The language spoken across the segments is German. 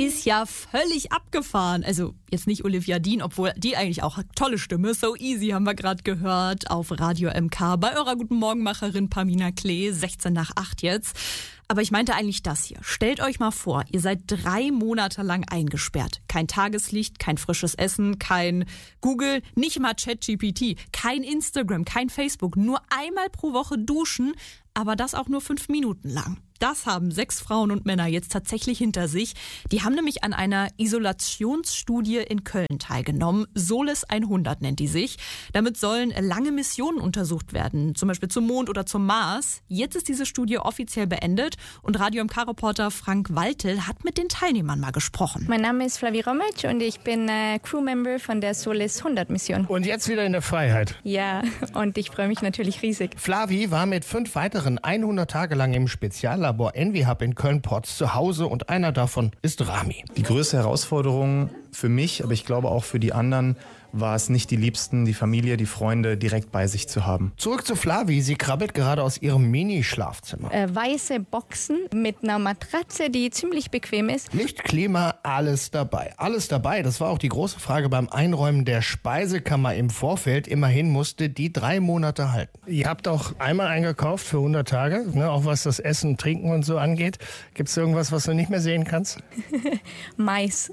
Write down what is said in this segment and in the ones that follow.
ist ja völlig abgefahren. Also jetzt nicht Olivia Dean, obwohl die eigentlich auch tolle Stimme. So Easy haben wir gerade gehört auf Radio MK bei eurer Guten Morgenmacherin Pamina Klee, 7:45 jetzt. Aber ich meinte eigentlich das hier. Stellt euch mal vor, ihr seid 3 Monate lang eingesperrt. Kein Tageslicht, kein frisches Essen, kein Google, nicht mal ChatGPT, kein Instagram, kein Facebook. Nur einmal pro Woche duschen, aber das auch nur 5 Minuten lang. Das haben 6 Frauen und Männer jetzt tatsächlich hinter sich. Die haben nämlich an einer Isolationsstudie in Köln teilgenommen. Solis 100 nennt die sich. Damit sollen lange Missionen untersucht werden, zum Beispiel zum Mond oder zum Mars. Jetzt ist diese Studie offiziell beendet und Radio MK-Reporter Frank Waltel hat mit den Teilnehmern mal gesprochen. Mein Name ist Flavi Romic und ich bin Crewmember von der Solis 100 Mission. Und jetzt wieder in der Freiheit. Ja, und ich freue mich natürlich riesig. Flavi war mit 5 weiteren 100 Tage lang im Speziallabor Envihub in Köln-Porz zu Hause und einer davon ist Rami. Die größte Herausforderung für mich, aber ich glaube auch für die anderen, war es nicht, die Liebsten, die Familie, die Freunde direkt bei sich zu haben. Zurück zu Flavi. Sie krabbelt gerade aus ihrem Mini-Schlafzimmer. Weiße Boxen mit einer Matratze, die ziemlich bequem ist. Licht, Klima, alles dabei. Alles dabei, das war auch die große Frage beim Einräumen der Speisekammer im Vorfeld. Immerhin musste die 3 Monate halten. Ihr habt auch einmal eingekauft für 100 Tage, ne, auch was das Essen, Trinken und so angeht. Gibt es irgendwas, was du nicht mehr sehen kannst? Mais.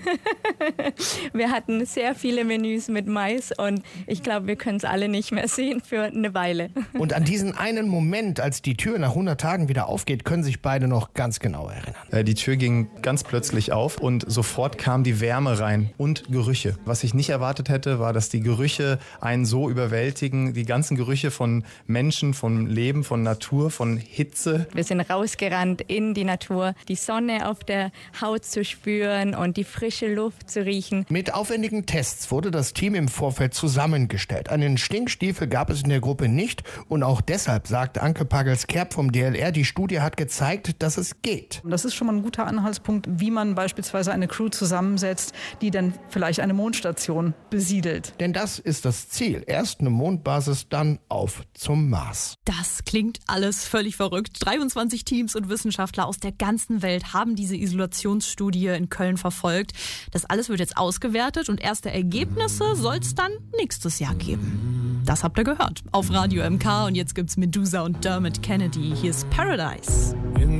Wir hatten sehr viele Menüs mit Mais und ich glaube, wir können es alle nicht mehr sehen für eine Weile. Und an diesen einen Moment, als die Tür nach 100 Tagen wieder aufgeht, können sich beide noch ganz genau erinnern. Die Tür ging ganz plötzlich auf und sofort kam die Wärme rein und Gerüche. Was ich nicht erwartet hätte, war, dass die Gerüche einen so überwältigen. Die ganzen Gerüche von Menschen, von Leben, von Natur, von Hitze. Wir sind rausgerannt in die Natur, die Sonne auf der Haut zu spüren und die frische Luft zu riechen. Mit aufwendigen Tests wurde das Team im Vorfeld zusammengestellt. Einen Stinkstiefel gab es in der Gruppe nicht und auch deshalb sagt Anke Pagels-Kerb vom DLR, die Studie hat gezeigt, dass es geht. Das ist schon mal ein guter Anhaltspunkt, wie man beispielsweise eine Crew zusammensetzt, die dann vielleicht eine Mondstation besiedelt. Denn das ist das Ziel. Erst eine Mondbasis, dann auf zum Mars. Das klingt alles völlig verrückt. 23 Teams und Wissenschaftler aus der ganzen Welt haben diese Isolationsstudie in Köln verfolgt. Das alles wird jetzt ausgewertet und erste Ergebnisse soll es dann nächstes Jahr geben. Das habt ihr gehört auf Radio MK und jetzt gibt's Medusa und Dermot Kennedy. Hier ist Paradise.